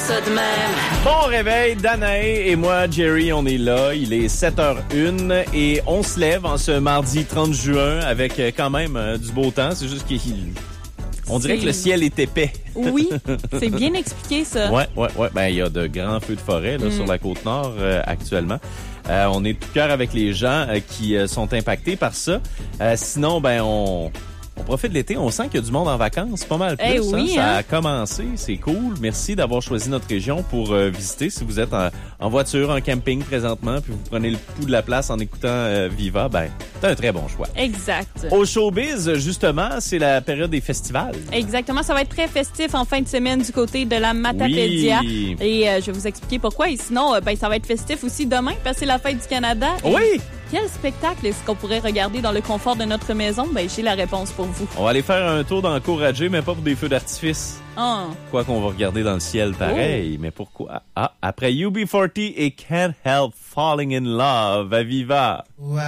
ça de même. Bon réveil, Danae et moi, Jerry, on est là. Il est 7h01 et on se lève en ce mardi 30 juin avec quand même du beau temps. C'est juste qu'on dirait que le ciel est épais. Oui, c'est bien expliqué, ça. Ouais. Ben, il y a de grands feux de forêt là, sur la Côte-Nord actuellement. On est tout cœur avec les gens qui sont impactés par ça. Sinon, ben, on profite de l'été, on sent qu'il y a du monde en vacances, pas mal plus. Oui, Ça a commencé, c'est cool. Merci d'avoir choisi notre région pour visiter. Si vous êtes en voiture, en camping présentement, puis vous prenez le pouls de la place en écoutant Viva, ben c'est un très bon choix. Exact. Au showbiz, justement, c'est la période des festivals. Exactement, ça va être très festif en fin de semaine du côté de la Matapédia. Oui. Et je vais vous expliquer pourquoi. Et sinon, ça va être festif aussi demain parce que c'est la fête du Canada. Et Oui! quel spectacle est-ce qu'on pourrait regarder dans le confort de notre maison? Ben, j'ai la réponse pour vous. On va aller faire un tour dans le cours Adjé, mais pas pour des feux d'artifice. Ah. Quoi qu'on va regarder dans le ciel pareil. Mais pourquoi? Après UB40 et Can't Help Falling in Love à Viva.